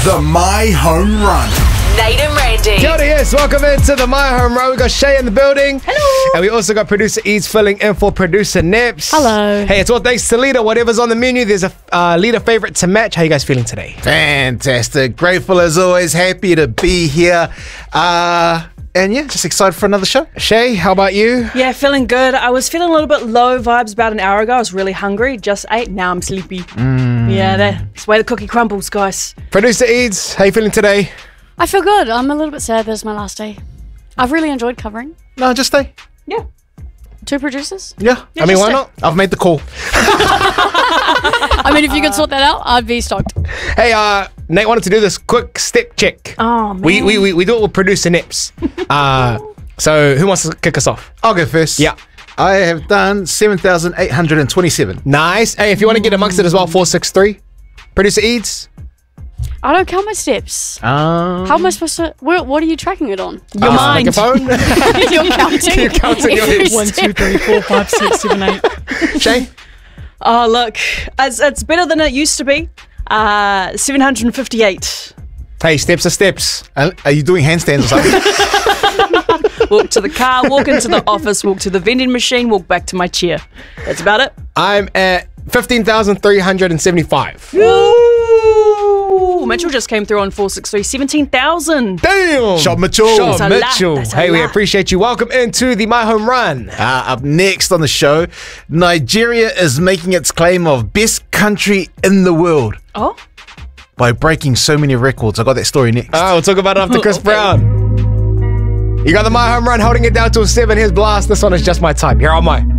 The My Home Run. Nate and Randy. Kia ora, yes, welcome into the My Home Run. We got Shay in the building. Hello. And we also got producer Eads filling in for producer Nips. Hello. Hey, it's all thanks to Lita. Whatever's on the menu, there's a Lita favorite to match. How you guys feeling today? Fantastic. Grateful as always. Happy to be here. And yeah, just excited for another show. Shay, how about you? Yeah, feeling good. I was feeling a little bit low vibes about an hour ago. I was really hungry. Just ate. Now I'm sleepy. Yeah, that's the way the cookie crumbles, guys. Producer Eads, how you feeling today? I feel good. I'm a little bit sad that it's my last day. I've really enjoyed covering. No, just stay. Yeah. 2 producers. Yeah. I mean, why not? I've made the call. I mean, if you could sort that out, I'd be stoked. Hey, Nate wanted to do this quick step check. Oh, man. We do it with producer Nips. So who wants to kick us off? I'll go first. Yeah. I have done 7,827. Nice. Hey, if you want to get amongst it as well, 463. Producer Eads. I don't count my steps. How am I supposed to... What are you tracking it on? Your mind. Like your phone. You're counting? You're counting your every hips. 1, 2, 3, 4, 5, 6, 7, 8. Shay. Oh, look. It's better than it used to be. 758. Hey, steps are steps. Are you doing handstands or something? Walk to the car, walk into the office, walk to the vending machine, walk back to my chair. That's about it. I'm at 15,375. Ooh, Mitchell just came through on 463. 17,000. Damn. Shot Mitchell. Shot That's a lot. Mitchell. That's a Hey, we lot. appreciate you. Welcome into the My Home Run. Up next on the show, Nigeria is making its claim of best country in the world Oh? by breaking so many records. I got that story next. We'll talk about it after Chris Okay. Brown. You got the My Home Run holding it down to a 7. Here's Blast. This one is Just My Type. Here on My.